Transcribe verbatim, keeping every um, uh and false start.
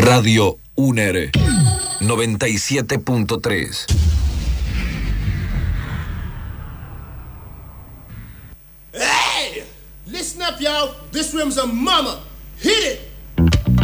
Radio UNER noventa y siete punto tres. Hey! Listen up, y'all. This room's a mama. Hit it!